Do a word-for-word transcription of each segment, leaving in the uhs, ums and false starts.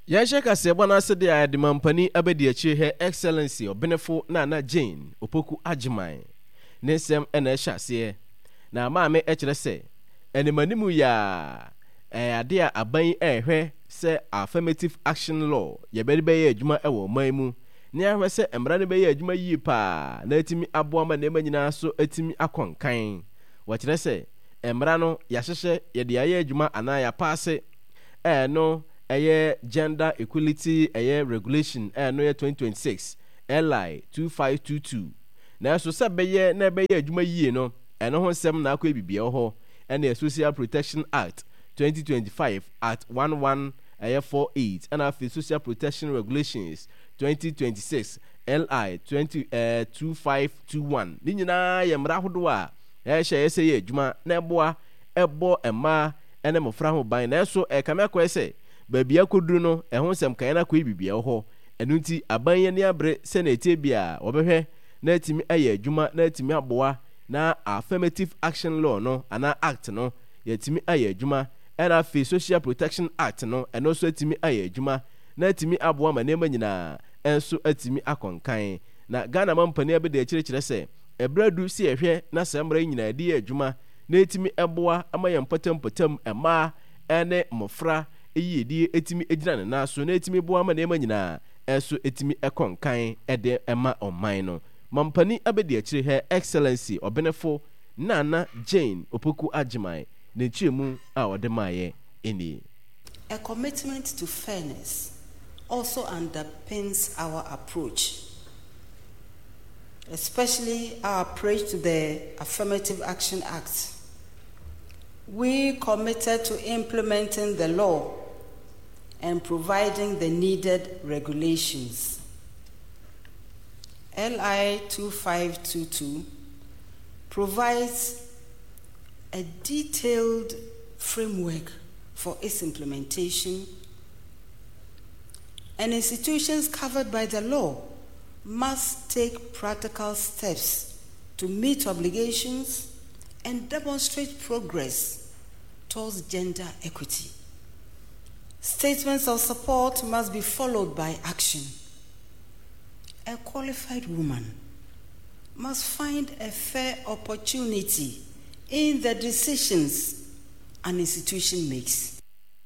Ya shaka se bwana sede ya de mampani abedi achi Her Excellency Obenefo Nana Jane Opoku Agyeman ne nsɛm ɛna ɛhyɛ aseɛ na maame ɛkyerɛ sɛ ɛnimanimu ya ɛade a aban ɛhwɛ sɛ affirmative action law yɛbɛde bɛyɛ adwuma ɛwɔ man mu ne ahwɛ sɛ mmara no bɛyɛ adwuma yie paa na atimi aboa ma nneɛma nyinaa so atimi akɔnkan wɔkyerɛ sɛ mmara no yɛahyehyɛ yɛde ayɛ adwuma anaa yɛapaase ɛno ɛyɛ gender equality ɛyɛ regulation ɛno yɛ twenty twenty-six L I two five two two na so sɛ bɛyɛ na bɛyɛ adwuma yie no ɛno ho nsɛm na akɔ ebibia hɔ ɛna Social Protection Act twenty twenty-five at eleven ɛyɛ forty-eight ɛna afei Social Protection Regulations twenty twenty-six L I twenty two five two one ne nyinaa yɛ mmara ahodoɔ a ɛhyɛ ɛsɛ yɛ adwuma na ɛboa ɛbɔ mmaa ɛne mmɔfra ho ban na ɛso ɛkame akɔɛ sɛ baabi akɔduru no ɛho nsɛm kan na akɔ ebibia hɔ ɛno nti aban yɛ ne abrɛ sɛ na etie bia wɔbɛhwɛ na atimi ayɛ adwuma na atimi aboa na affirmative action law no ana act no yɛtimi ayɛ adwuma ɛna afei Social Protection Act no ɛno so atimi ayɛ adwuma na atimi aboa ma nneɛma nyinaa ɛnso atimi akɔnkan na Ghana mampani abɛde akyerɛkyerɛ sɛ ɛbrɛdu si ɛhwɛ na sɛ mmara nyinaa de yɛ adwuma na atimi ɛboa ama yɛn mpɔtampɔtam ɛmaa ɛne mmɔfra ɛyiedie atimi egyina ne nan so na atimi boa ma nneɛma nyinaa ɛnso atimi ɛkɔnkan ɛde ɛma ɔman no mampani abɛde akyerɛ Her Excellency Obenefo Nana Jane Opoku Agyeman ne kyemu a ɔde maayɛ ɛni. A commitment to fairness also underpins our approach, especially our approach to the Affirmative Action Act. We committed to implementing the law and providing the needed regulations. L I two five two two provides a detailed framework for its implementation, and institutions covered by the law must take practical steps to meet obligations and demonstrate progress towards gender equity. Statements of support must be followed by action. A qualified woman must find a fair opportunity in the decisions an institution makes.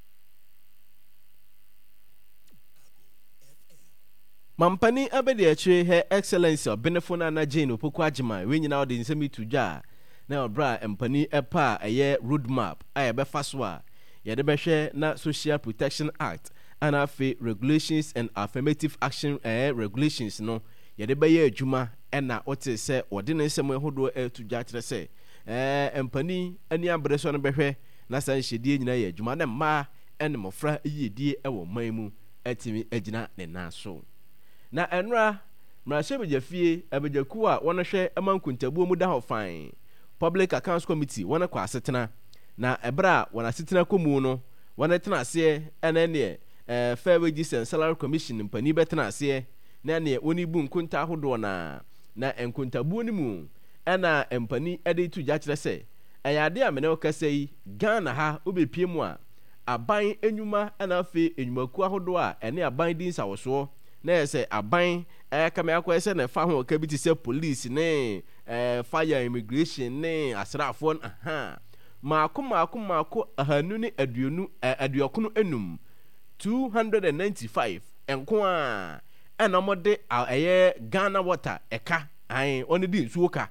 Mampani abedi akyire Her Excellency Obenefo Nana Jane Opoku Agyeman we nyina ɔde nsɛm yi to dwa na ɔbra mpani ɛpa ɛyɛ roadmap a yɛbɛfa so a yɛde bɛhwɛ na Social Protection Act and afei regulations and affirmative action eh, regulations no yɛde bɛyɛ adwuma ɛna ɔte sɛ ɔde ne nsɛm ahodoɔ ɛto dwa kyerɛ sɛ eh, mpani ani abrɛ so no bɛhwɛ na san hyɛdie nyina yɛ adwuma na mmaa ɛne mmɔfra yiedie ɛwɔ man mu atimi agyina ne nan so na ɛnora mmarahyɛ bagyafie abagyaku a wɔn hwɛ ɛma nkuntabuo mu da hɔ fan Public Accounts Committee wɔn kɔ asetena na ɛbra a wɔn asetena kɔmu no wɔn tena aseɛ ɛna ne eh, Fair Wages and Salary Commission mpani bɛtena aseɛ na ne wɔn bu nkunta ahodoɔ na na nkuntabuo no mu ɛna mpani ɛde tu gya kyerɛ sɛ ɛyɛ ade a mene wɔkasa yi Ghana ha obepie mu a aban enwuma ɛna afei enwumaku ahodoɔ a ɛne aban di nsawosoɔ na yɛ sɛ aban ɛyɛ kama akɔyɛ sɛ na fa ho ɔka bi te sɛ police ne eh, fire immigration ne asraafoɔ aha maako maako maako ahanu ne aduonu aduokono enum two hundred ninety-five enko a ɛna mode ɛyɛ Ghana water ɛka ayi ɔne di nsuo ka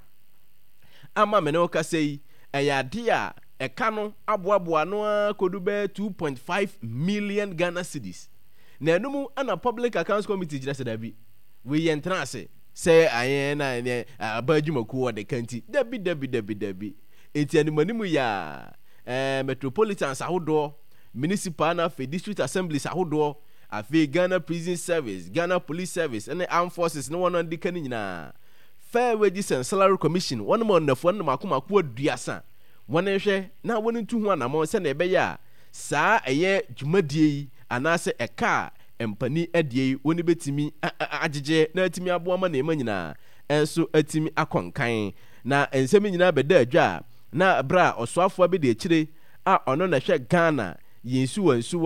ama mene wo kasa yi ɛyɛ ade a ɛka no aboaboa no a kodu bɛ two point five million Ghana cedis na enum ana Public Accounts Committee gyina sɛ dabi we yɛ ntena ase sɛ ayɛ na ne abadwumaku wɔ de kanti dabi dabi dabi dabi enti animanimu ya eh, metropolitans ahodoɔ municipal na afei district assemblies ahodoɔ afei Ghana Prison Service Ghana Police Service and Armed Forces no wɔn di kan nyinaa Fair Wages and Salary Commission wɔn mo nnafo no makomako aduasa wɔn hwɛ na wɔn ntu ho anamɔ sɛ na ɛbɛyɛ a saa ɛyɛ dwumadie yi anaasɛ ɛka mpani adie yi wɔn betimi agyegye na atimi aboa ma na ema nyinaa ɛnso atimi akɔnkan na nsɛm nyinaa bɛda adwa na bra ɔsoafo bi de akyire a ɔno na hwɛ Ghana yinsuwa nsuwa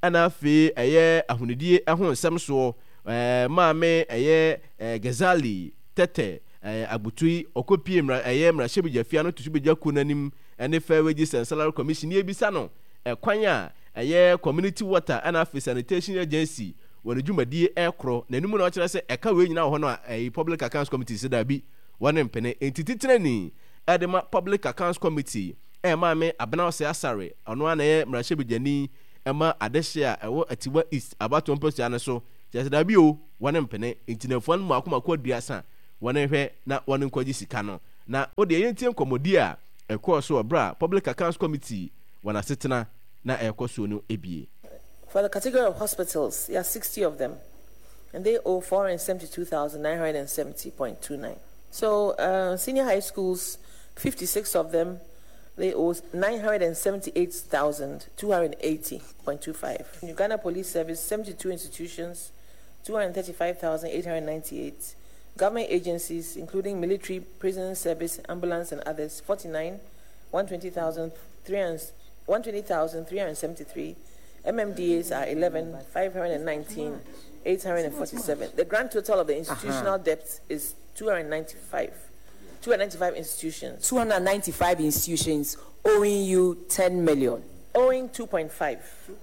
ana afi ɛyɛ ahonidie ɛho nsɛm so eh maame ɛyɛ Gazali tete eh abutui okopie mra ɛyɛ mra hyebijafia no tusubija kunanim ɛne fair wages and salary commission ye bisa no ɛkwan a ɛyɛ community water ana afi sanitation agency wɔn dwumadie ɛkoro na nimu na ɔkyerɛ sɛ ɛka we nyina wɔ hɔ no a public accounts committee sɛ da bi wɔne mpene entititrani ɛde ma public accounts committee ɛ maame abena ɔsɛ asare ɔno ana ɛyɛ mra hyebijani ɛma adehye a ɛwɔ atiwa east abato mposia ne so kyerɛ sɛ da bi o wɔne mpene entinafo no mako mako aduasa wɔne hwɛ na wɔne nkɔgye sika no na ode yɛntie nkɔmɔdi a ɛkɔɔ so ɔbra public accounts committee wɔn asetena na ɛkɔ so no ebie. For the category of hospitals, there are sixty of them, and they owe four hundred seventy-two thousand nine hundred seventy point two nine. So uh, senior high schools, fifty-six of them, they owe nine hundred seventy-eight thousand two hundred eighty point two five. Uganda Police Service, seventy-two institutions, two hundred thirty-five thousand eight hundred ninety-eight. Government agencies, including military, prison service, ambulance, and others, forty-nine, one hundred twenty thousand three hundred seventy-three. M M D As are eleven, five hundred nineteen, eight hundred forty-seven. The grand total of the institutional uh-huh. debt is two hundred ninety-five. two hundred ninety-five institutions. two hundred ninety-five institutions owing you ten million. Owing two point five.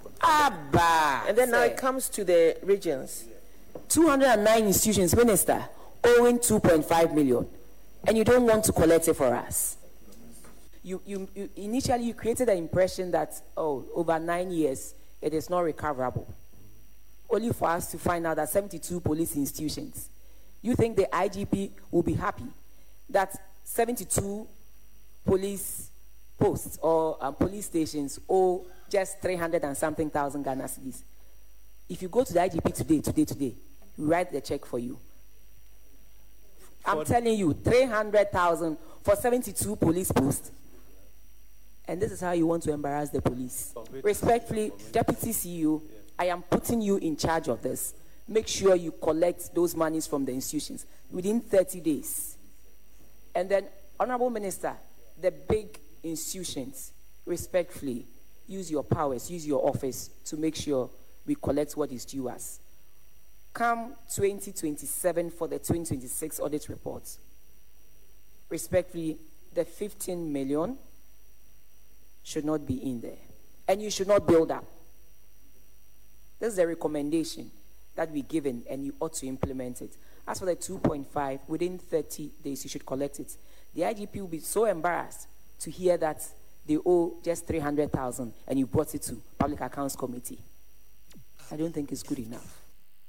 Abba. And then now it comes to the regions. two hundred nine institutions, Minister, owing two point five million. And you don't want to collect it for us. You, you, you initially you created the impression that, oh, over nine years, it is not recoverable. Only for us to find out that seventy-two police institutions. You think the I G P will be happy that seventy-two police posts or um, police stations owe just three hundred and something thousand Ghana cedis? If you go to the I G P today, today, today, we write the check for you. I'm telling you, three hundred thousand for seventy-two police posts. And this is how you want to embarrass the police. Respectfully, Deputy C E O, I am putting you in charge of this. Make sure you collect those monies from the institutions within thirty days. And then, Honorable Minister, the big institutions, respectfully, use your powers, use your office to make sure we collect what is due us. Come twenty twenty-seven for the twenty twenty-six audit reports. Respectfully, the fifteen million should not be in there. And you should not build up. This is a recommendation that we're given, and you ought to implement it. As for the two point five, within thirty days, you should collect it. The I G P will be so embarrassed to hear that they owe just three hundred thousand and you brought it to Public Accounts Committee. I don't think it's good enough.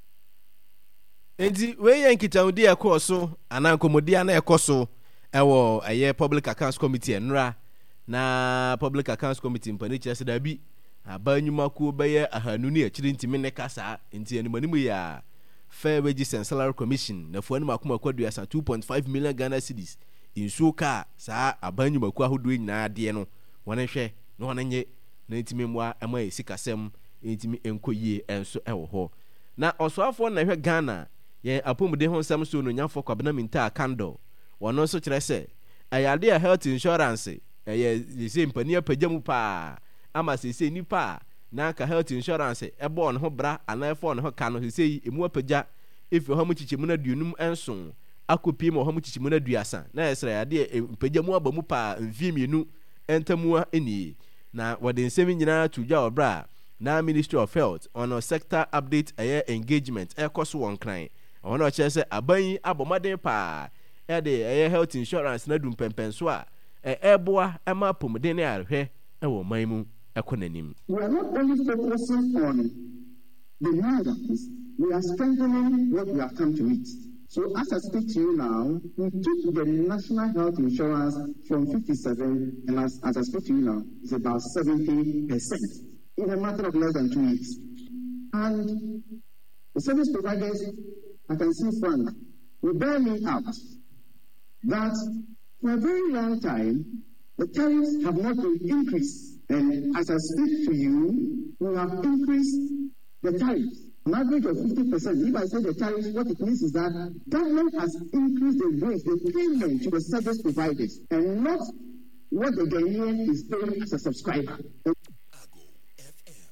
Enti we yen kitawudi ekọ so ana nkomodi ana ekọ so ewo eye Public Accounts Committee enra na Public Accounts Committee mpani kyerɛ da bi abanyuma ko bɛyɛ ahanu ne akiri ntimi ne kasa enti animanimu ya Fair Wages and Salary Commission na fuani makoma kwadua sa two point five million Ghana cedis insuo ka saa abanyuma ko ahodo nyina ade no wɔne hwɛ na wɔne nye na ntimi mwa ama esikasɛm ntimi enkoyie enso ɛwɔ hɔ na ɔsoafo na hwɛ Ghana yɛn apɔmude ho nsɛm so no nyafo kwabena minta kando wɔno nso kyerɛ sɛ ayade a health insurance ɛyɛ sɛ mpani apagya mu pa ama sɛ sɛ nipa na ka health insurance ɛbɔ ne ho bra ana ɛfɔ ne ho ka no sɛ emu apagya efi hɔ mu kyikyemu na duonum enso akopie ma hɔ mu kyikyemu na duasa na ɛsrɛ ayade mpagya mu aba mu pa mfie mienu entamua eni na wɔde nsɛm nyinaa to dwa ɔbra na Ministry of Health on sector update ɛyɛ engagement ɛkɔ so wɔn kran ɔno ɔkyerɛ sɛ aban abɔmaden pa ɛde ɛyɛ health insurance na dum pɛmpɛn so a ɛɛboa ɛma pomden ne arhwɛ ɛwɔ man mu ɛkɔ nanim. We are not only focusing on the numbers, we are strengthening what we have come to meet. So as I speak to you now, we took the national health insurance from fifty-seven, and as, as I speak to you now, it's about seventy percent in a matter of less than two weeks. And the service providers, I can see Frank, will bear me out that for a very long time, the tariffs have not been increased. And as I speak to you, we have increased the tariffs. An average of fifty percent. If I say the tariffs, what it means is that government has increased the rate, the payment to the service providers, and not what the Ghanaian is paying as a subscriber.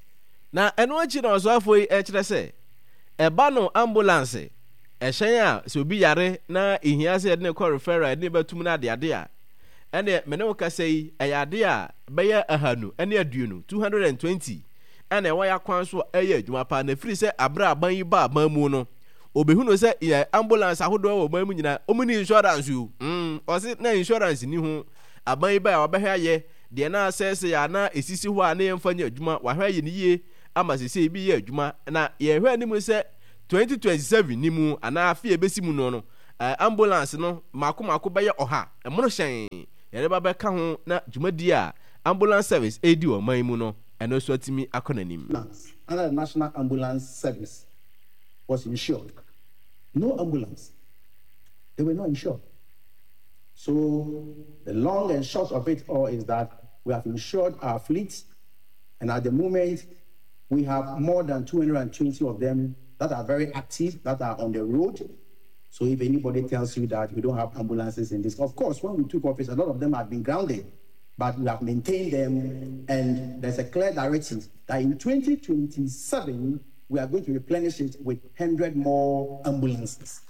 na eno achi na osoafo yi e kire se eba no ambulance e hyen a se obi yare na ihia se ne call referral ne batum na ade ade a ene me ne wo ka sei e ade a be ye ahanu ene aduonu two hundred twenty ene wa ya kwan so e ye adwuma pa na firi se abra aban yi ba aban mu no obehuno se ye ambulance ahodo wo ban mu nyina omuni insurance u mm o se na insurance ni ho aban yi ba ya obehwa ye de na asese ya na esisi ho a na yemfanya adwuma wa hwa ye ni ye ama sese bi ye adwuma na ye hwa ni mu se twenty twenty-seven ni mu ana afie besi mu no no ambulance no mako mako be ye oha emono hyen ye ba be ka ho na dwumadi a ambulance service edi o man mu no eno so atimi akonanim under the National Ambulance Service was insured. No ambulance. They were not insured. So the long and short of it all is that we have insured our fleet, and at the moment we have more than two hundred twenty of them that are very active, that are on the road. So if anybody tells you that we don't have ambulances in this, of course, when we took office, a lot of them have been grounded, but we have maintained them, and there's a clear directive that in twenty twenty-seven, we are going to replenish it with one hundred more ambulances.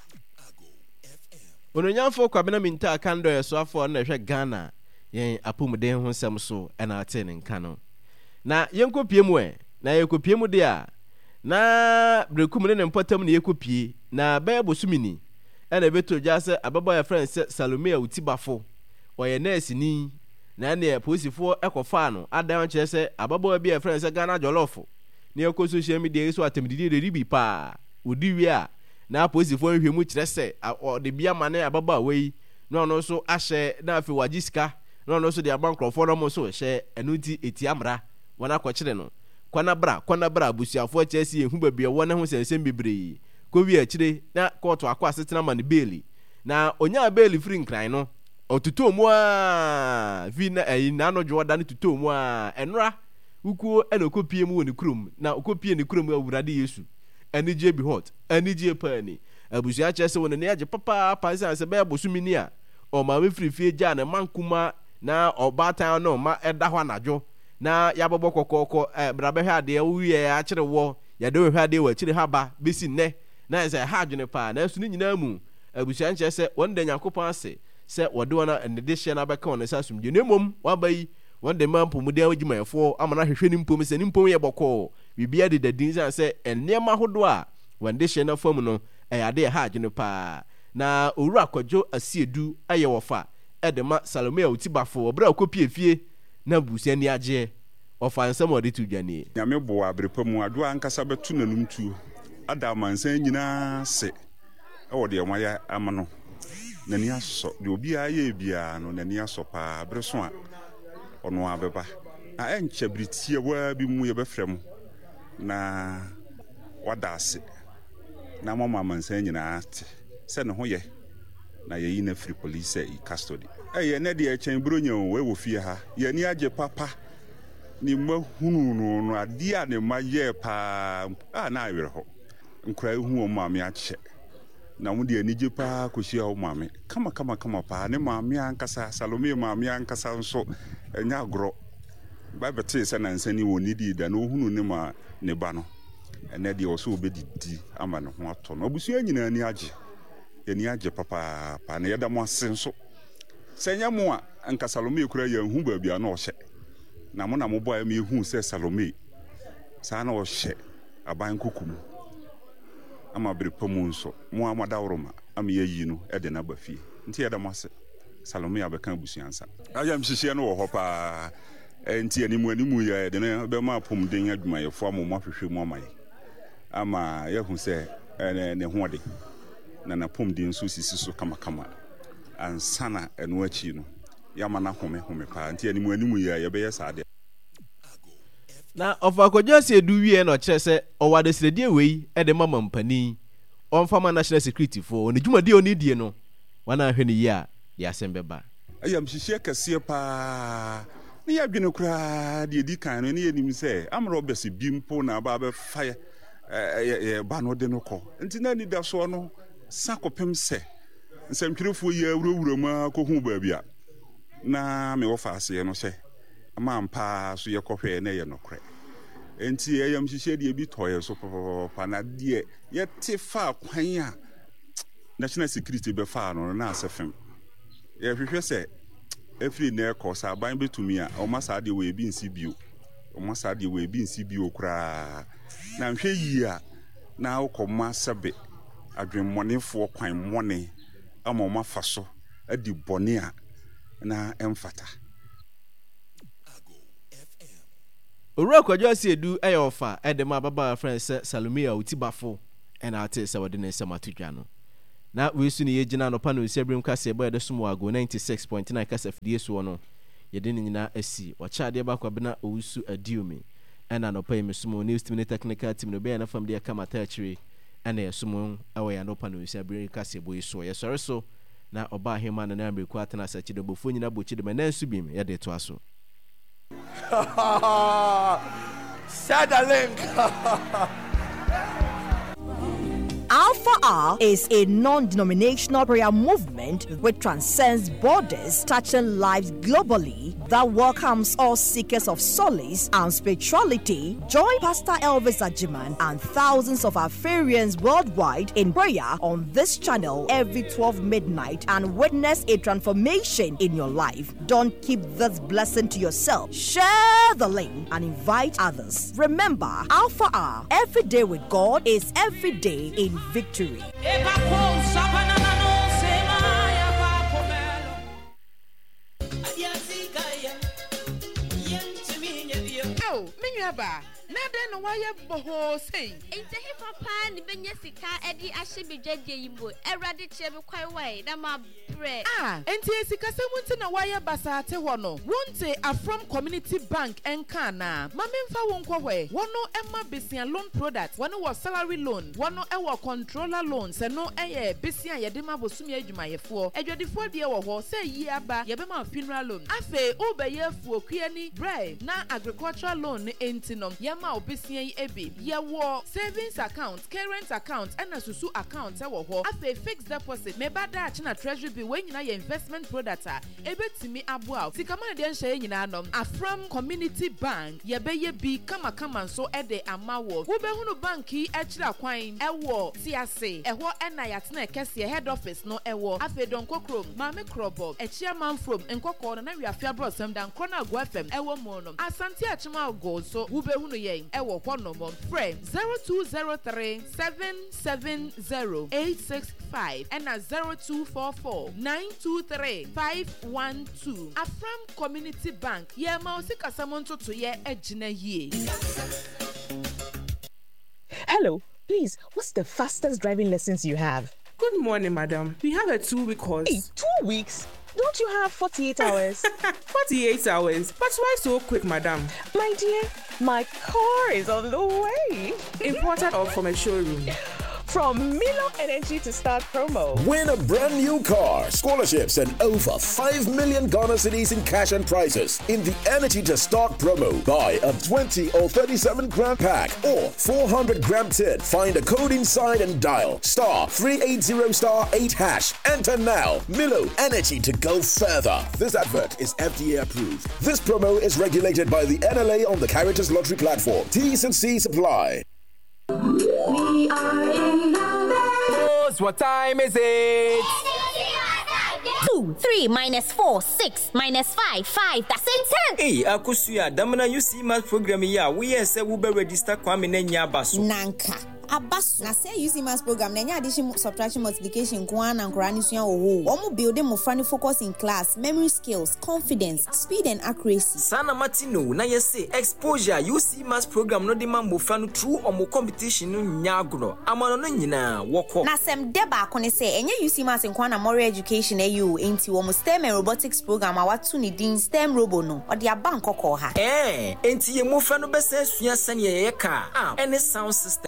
Ononyamfo kwabena minta kando ya soafo na hwe Ghana yen apomuden ho nsem so na ate ne nka no na yenkopie mu e na yekopie mu de a na brekum ne mpotam ne yekopie na ba bosumini na beto jase ababa ya friend Salomea Utibafo oye nurse ni na ne posifo ekofa no adan kire se ababa bi ya friend se Ghana Jolofo ne yeko social media so atemdidi de ribi pa odiwi a na posifo nhwemu kire se de bia mane ababa wei no no so ahye na afi wajiska no no so de abankrofo no mo so hye enuti etiamra wana kwakire no kwana bra kwana bra busuafo chesi ehu babie wona ho sensem bibre ko wi akire na court akwa asetena man beli na onya beli free nkran no otuto mu a vi na eh na no joda ne tuto mu a enra ukuo enokopie mu woni kurum na okopie ne kurum awurade Yesu eni je bi hot eni je pani abusua chese woni ne age papa pansa se be bosumini a o ma we free fie ja na mankuma na obatan no ma eda ho anajo na yabobọ kokoko eh brabe hwa de wuye a kire wo ya de hwa de wa kire haba besi ne na se ha adwene pa na su ni nyina mu abusua nche se wonde Yakopon ase se wode wona ndede hye na beka wona sa sumdie ne mom wabai wonde mampo mu de agimayefo amana hwehwe ni mpom se ni mpom ye bokọ bibia de dadin san se enema hodo a wonde hye na fam no eh ade ha adwene pa na owura kwadwo asiedu aye wofa edema Salomea Utibafo obra okopie fie na busia ni age ofansam odi tudwane nyame bo abrepa mu ado ankasa betu nanum tu ada mansan nyina se e wo de nwaya amano nani aso de obi aye bia no nani aso pa abreso a ono abeba a enche britie wa bi mu ye befrem na wadase na mama mansan nyina ate se ne ho ye na ye yi na free police e custody eye ne de echen bronya we wo fie ha ye ni age papa ni mahunu no no ade a ne maye pa a na awere ho nkra hu o maame ache na mu de anije pa kohia o maame kama kama kama pa ne maame ankasa Salomea maame ankasa nso enya agro ba bete se na nsani woni di da no hunu ne ma ne ba no ene de o so obedidi ama ne ho ato no obusu nyina ni age ni age papa pa na yeda mo asenso senya mo a anka Salomea kura ya hu ba bia na o hye na mo na mo boy me hu se Salomea sa na o hye aban kokum ama brepamu nso mo amada woroma ama yayi no e de na bafie nti yeda mo ase Salomea be kan busuansa ayam hihie no wo ho pa enti animu animu ya de na be ma pom den adwuma ye fo ammo mahwehwe mu amai ama ye hu se ne ho de na na pom din so sisi so kama kama ansana eno achi no yama na home home pa nti animu animu ya ye be yesa ade na ofa kojo se du wie no kire se owade sredie wei e de mama mpani onfama national security fo ne dwuma de oni die no wana hwe ne yi a ya sembeba ayam hihie kase pa ne ya dwene kura de di kan no ne yenim se amro bese bimpo na ba be fa eh ba no de no ko nti na ni da so no sakopem se nsɛmtwerefo yi awurawura ma ko hu ba bia na me wo fa ase no hye ama ampa so ye kɔhwɛ na ye nokre enti eyam hihye de bi toye so papa na de ye te fa kwan a national security be fa no na asefem ye hwehwe se every na course aban betumi a o masa de we bi nsi bio o masa de we bi nsi bio kra na hwehwe yi a na ukoma sebe adwemmɔnefo kwan mmɔne ama o mafa so adi bɔne a na emfata Owura Kwadwo Asiedu eyofa edema baba friend se Salomia Utibafo ena ate se wode ne nsem atodwa no na wesu ne yegina no pa no sebrim kase boy de sumo ago ninety-six point nine kase fdie so no yede ne nyina asi wachaade ba kwabena owusu adiumi ena no pa yesumo news team ne technical team no be na fam de kama taachiri ena yesumo awe ya no pa no sebrim kase boy so yesore so na oba hema na na mreku atena sachi de bofo nyina bochi de menansu bim yede to aso. Share the link. Alpha R is a non-denominational prayer movement which transcends borders, touching lives globally, that welcomes all seekers of solace and spirituality. Join Pastor Elvis Ajiman and thousands of Afarians worldwide in prayer on this channel every twelve midnight and witness a transformation in your life. Don't keep this blessing to yourself. Share the link and invite others. Remember, Alpha R, every day with God is every day in victory. Oh, Minyaba, Nada no wire boho say. It's a papa and Benyasika Eddie Ashibi Jedibo, Eradi Chebe quite way, Nama bread. Ah, and Tiesika Semuntin a wire basa te wono. Won't say a from Community Bank and Kana. Maminfa won't go away. One no Emma Bissian loan product, one was salary loan, one no our controller loans, and no air Bissian Yadima Bosumia Jumaya for. And you're the fourth year or say Yaba Yabema funeral loan. Afe Oba year for Kiani Bray, na agricultural loan intinum. Ma obesian ebi ye wo savings account, current account and a susu account e wo ho afa fixed deposit me bada achi na treasury bi when nyina ye investment product a ebetimi aboa sika man de nhye nyina nom Afram Community Bank ye be ye bi kama kama so e de amawo wo be hunu bank yi e kira kwan e wo tiase e ho e na yatena kese head office no e wo afa don kokrom mame krobob e chairman from nkokko na wi afia bro sam dan krona go F M e wo mo nom asante achima go so wo be hunu ye ewo kwanomo frame zero two zero three seven seven zero eight six five and a zero two four four nine two three five one two. Afram Community Bank ye ma osika samonto to ye ejina ye. Hello, please, what's the fastest driving lessons you have? Good morning, madam. We have a two-week course. Hey, two weeks? Don't you have forty-eight hours? forty-eight hours? But why so quick, madam? My dear, my car is on the way. Imported or from a showroom? From Milo Energy to Start promo. Win a brand new car, scholarships, and over five million Ghana cedis in cash and prizes in the Energy to Start promo. Buy a twenty or thirty-seven gram pack or four hundred gram tin. Find a code inside and dial star three eighty star eight hash. Enter now. Milo Energy to go further. This advert is F D A approved. This promo is regulated by the N L A on the Caritas Lottery platform. T's and C's apply. We are in the What time is it? Two, three, minus four, six, minus five, five, that's it, ten. Hey, Akusuya, Damana, you see my program here. We are say we be register Kwame Nenya Basu. Nanka. Abasu na say using mass program na nya addition subtraction multiplication kwan and kran nsuya owo omo building mo frani focus in class memory skills confidence speed and accuracy sana matino na yese exposure you see mass program no de man mo frani through omo competition no nya agro amano no nyina woko na sem deba ko ne say enye U C mass kwan na moral education ayu enti wo mo STEM and robotics program awatu ni din STEM robo no odi aba nkoko ha eh enti ye mo frani be say sua sane ye ka ah any sound system ana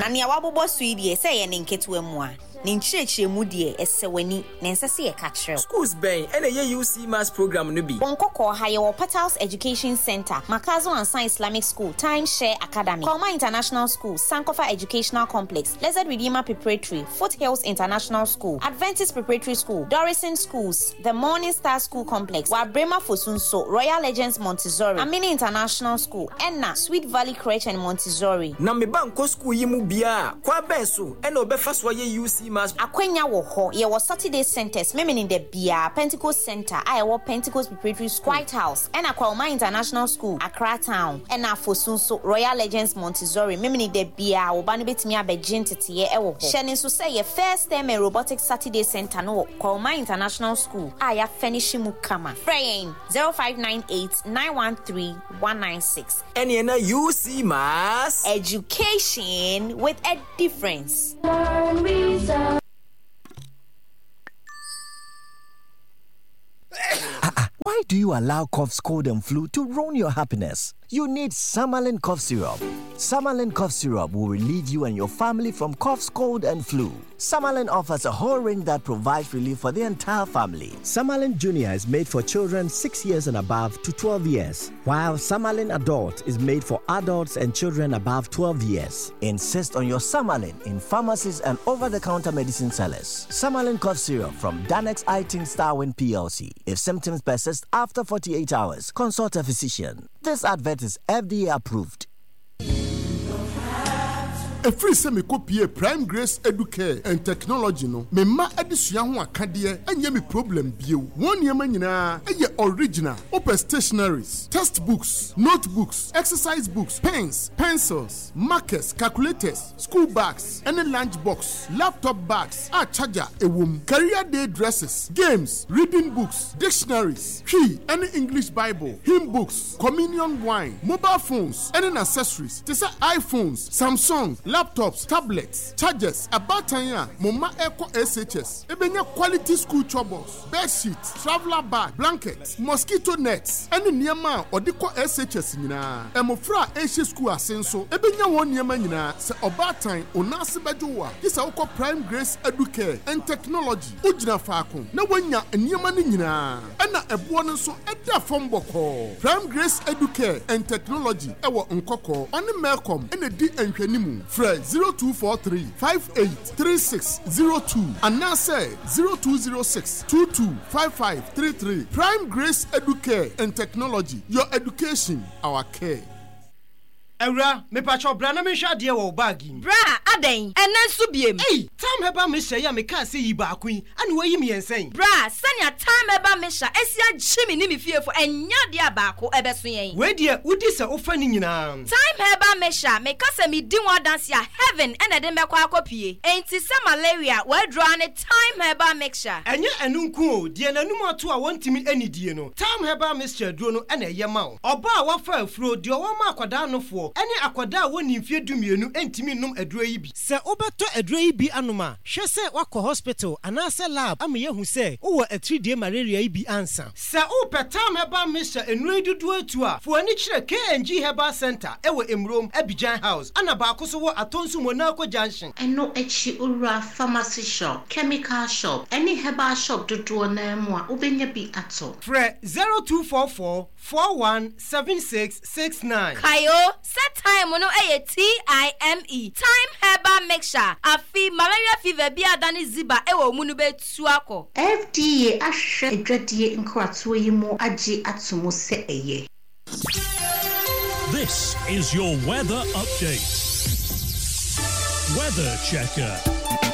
Na nia wabobo suidi say ye nketewa mu a. Ne nchirechire mu de esewani ne nsese ye ka kire. Schools ben ene ye U C Mass program no bi. Bonkoko ha ye wo Petals Education Center, Makazo and Science Islamic School, Timeshare Academy, Koma International School, Sankofa Educational Complex, Blessed Redeemer Preparatory, Foothills International School, Adventist Preparatory School, Dorison Schools, the Morning Star School Complex, Wabrema Fosunso, Royal Legends Montessori, Amini International School, Enna, Sweet Valley Crèche and Montessori. Na me banko school yi mu bia, kwa benso, ene obefa so ye U C Mass. Akwenya wo ho, ye wo Saturday centers, memen in the Bia, Pentecost Center, I wo Pentecost Preparatory School, White House, Enna Kwalma International School, Accra Town, Enna Fosunso, Royal Legends Montessori, memen in the Bia, wo bani betimi abegin tete ye e wo ho. Shenin so say ye first term and robotics Saturday center no Kwalma International School, aya finishi mu kama. Fraying zero five nine eight nine one three one nine six. Eni na U C Mass education with a difference. Why do you allow cough, cold, and flu to ruin your happiness? You need Samalin cough syrup. Samalin cough syrup will relieve you and your family from coughs, cold, and flu. Samalin offers a whole range that provides relief for the entire family. Samalin Junior is made for children six years and above to twelve years, while Samalin Adult is made for adults and children above twelve years. Insist on your Samalin in pharmacies and over-the-counter medicine sellers. Samalin cough syrup from Danex Iting Starwin P L C. If symptoms persist after forty-eight hours, consult a physician. This advert is F D A approved. A free semi copy Prime Grace Educare and Technology no me ma adisua ho akade anya me problem bio one year nyina eye original open stationaries, textbooks, notebooks, exercise books, pens, pencils, markers, calculators, school bags, any lunch box, laptop bags, a charger, a womb, career day dresses, games, reading books, dictionaries, key, any English Bible, hymn books, communion wine, mobile phones, any accessories, tisa iPhones, Samsung, laptops, tablets, chargers, about time, Moma Echo S H S, Ebenya quality school troubles, bed sheets, traveler bag, blankets, mosquito nets, any Niama or Diko S H S Nina, Emofra Asia School Asenso, Ebenya one Niama Nina, se about time, Onasi Bajua, this Oko Prime Grace Educare and Technology, Ujina Fakun, na wenya Niama Nina, Ena Ebuan so Eda Fomboko, Prime Grace Educare and Technology, Ewa Unkoko, Oni Melcom, and a D and Kenimu. zero two four three five eight three six zero two and now say zero two zero six two two five five three three. Prime Grace Educare and Technology, your education, our care. Ewra, me pacho bra na me hwa de wo bag im. Bra, aden, enen so biem. Hey, time heba me hya ya me ka se yi ba kun, ane wayi me ensen. Bra, sanya time heba me hya, esia gyimi ni me fiefo, enya de abako ebeso yen. We de udi se ofa ni nyina. Time heba me hya, me ka se me di one dance ya heaven ene de me kwa akopie. Enti se malaria, we draw ne time heba me hya. Enye enu nku o, de nanum ato a wontimi anidie no. Time heba me hya duro no ene ye ma o. Oba a wafa afuro, de o ma akwada no fo. Eni akwada woni mfie dumienu entimi num aduro yi bi. Se obeto aduro yi bi anoma, hwe se wakọ hospital anase lab am ye hu se wo a three day malaria yi bi ansa. Se o petam heba mesha enuro dudu atu a, fo ani kire K N G Herbal Center ewo Emrom Abidjan House, ana ba ko so wo Atonsu Monaco Junction. Eno echi ura pharmacy shop, chemical shop, any herbal shop dudu na mu a obenya bi ato. Fre zero two four four four one seven six six nine. Kayo set time no eye T I M E. Time herbal mixture. Afi malaria fever bi adani ziba ewo mu no betu akọ. F D A ahwe adwadie nkrato yi mu age atomo se eye. This is your weather update. Weather Checker.